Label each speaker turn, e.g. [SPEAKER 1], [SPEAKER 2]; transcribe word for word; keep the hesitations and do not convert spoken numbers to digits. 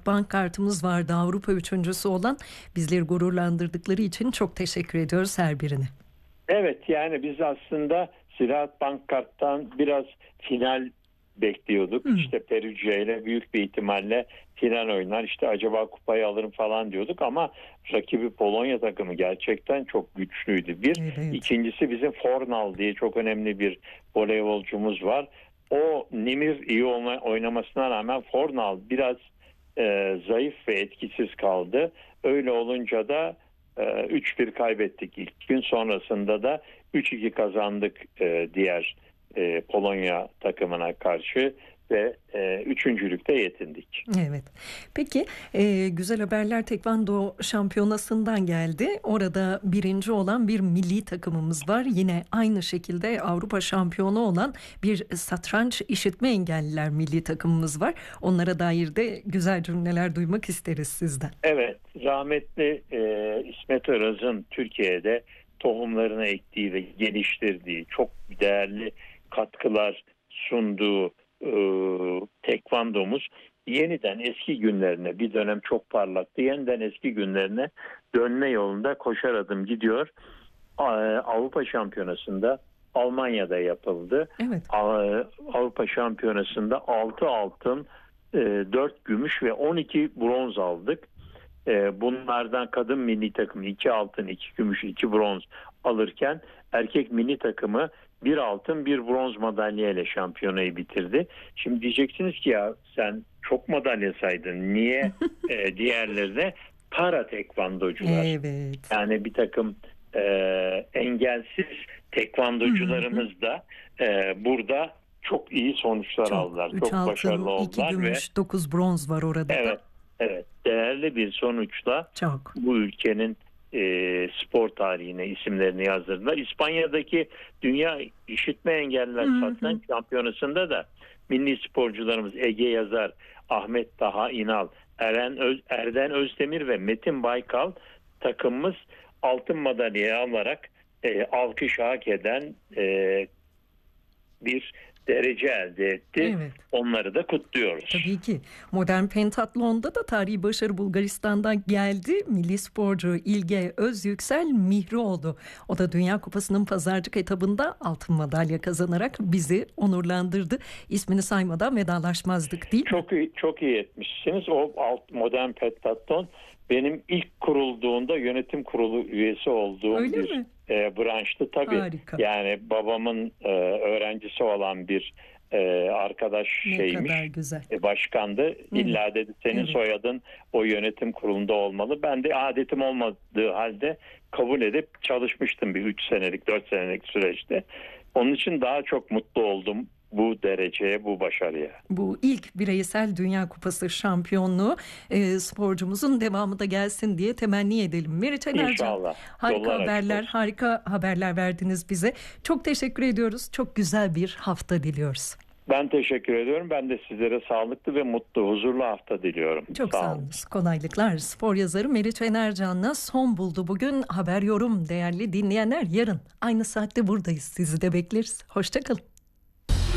[SPEAKER 1] bank kartımız vardı, Avrupa üçüncüsü olan. Bizleri gururlandırdıkları için çok teşekkür ediyoruz her birine.
[SPEAKER 2] Evet, yani biz aslında Ziraat Bankkart'tan biraz final bekliyorduk. Hmm. İşte Perugia ile büyük bir ihtimalle final oynar. İşte acaba kupayı alırım falan diyorduk ama rakibi Polonya takımı gerçekten çok güçlüydü. Bir, evet. İkincisi bizim Fornal diye çok önemli bir voleybolcumuz var. O Nimir iyi oynamasına rağmen Fornal biraz e, zayıf ve etkisiz kaldı. Öyle olunca da e, üç bir kaybettik ilk gün, sonrasında da üç iki kazandık e, diğer e, Polonya takımına karşı ve e, üçüncülükte yetindik.
[SPEAKER 1] Evet. Peki e, güzel haberler Tekvando şampiyonasından geldi. Orada birinci olan bir milli takımımız var. Yine aynı şekilde Avrupa şampiyonu olan bir satranç işitme engelliler milli takımımız var. Onlara dair de güzel cümleler duymak isteriz sizden.
[SPEAKER 2] Evet. Rahmetli e, İsmet Öraz'ın Türkiye'de tohumlarını ektiği ve geliştirdiği, çok değerli katkılar sunduğu e, tekvandomuz yeniden eski günlerine, bir dönem çok parlaktı, yeniden eski günlerine dönme yolunda koşar adım gidiyor. Avrupa Şampiyonası'nda Almanya'da yapıldı.
[SPEAKER 1] Evet.
[SPEAKER 2] Avrupa Şampiyonası'nda altı altın, dört gümüş ve on iki bronz aldık. Bunlardan kadın milli takımı iki altın, iki gümüş, iki bronz alırken erkek milli takımı bir altın, bir bronz madalya ile şampiyonayı bitirdi. Şimdi diyeceksiniz ki ya sen çok madalya saydın. Niye e, diğerleri de para tekvandocular?
[SPEAKER 1] Evet.
[SPEAKER 2] Yani bir takım e, engelsiz tekvandocularımız da e, burada çok iyi sonuçlar çok, aldılar. Çok altın, başarılı oldular.
[SPEAKER 1] iki gümüş,
[SPEAKER 2] ve
[SPEAKER 1] dokuz bronz var orada.
[SPEAKER 2] Evet, evet. Değerli bir sonuçla
[SPEAKER 1] çok.
[SPEAKER 2] Bu ülkenin e, spor tarihine isimlerini yazdırdılar. İspanya'daki Dünya İşitme Engelliler Satranç Şampiyonası'nda da milli sporcularımız Ege Yazar, Ahmet Taha İnal, Eren Öz, Erden Özdemir ve Metin Baykal takımımız altın madalya alarak e, alkış hak eden e, bir derece elde etti. Evet. Onları da kutluyoruz.
[SPEAKER 1] Tabii ki. Modern pentatlonda da tarihi başarı Bulgaristan'dan geldi. Milli sporcu İlge Özyüksel Mihrioğlu. O da Dünya Kupası'nın pazarcık etabında altın madalya kazanarak bizi onurlandırdı. İsmini saymadan vedalaşmazdık değil mi?
[SPEAKER 2] Çok iyi, çok iyi etmişsiniz. O alt modern pentatlon benim ilk kurulduğunda yönetim kurulu üyesi olduğum
[SPEAKER 1] Öyle
[SPEAKER 2] bir
[SPEAKER 1] mi?
[SPEAKER 2] E, branştı tabii.
[SPEAKER 1] Harika.
[SPEAKER 2] Yani babamın e, öğrencisi olan bir e, arkadaş
[SPEAKER 1] ne
[SPEAKER 2] şeymiş.
[SPEAKER 1] kadar güzel.
[SPEAKER 2] E, başkandı. İlla dedi senin evet. soyadın o yönetim kurulunda olmalı. Ben de adetim olmadığı halde kabul edip çalışmıştım bir üç senelik, dört senelik süreçte. Onun için daha çok mutlu oldum bu dereceye, bu başarıya.
[SPEAKER 1] Bu ilk bireysel Dünya Kupası şampiyonluğu e, sporcumuzun devamı da gelsin diye temenni edelim. Meriç Enercan,
[SPEAKER 2] İnşallah.
[SPEAKER 1] harika
[SPEAKER 2] Yollar
[SPEAKER 1] haberler, harika haberler verdiniz bize. Çok teşekkür ediyoruz. Çok güzel bir hafta diliyoruz.
[SPEAKER 2] Ben teşekkür ediyorum. Ben de sizlere sağlıklı ve mutlu, huzurlu hafta diliyorum.
[SPEAKER 1] Çok sağ olun. Kolaylıklar. Spor yazarı Meriç Enercan'la son buldu bugün Haber Yorum. Değerli dinleyenler, yarın aynı saatte buradayız. Sizi de bekleriz. Hoşça kalın.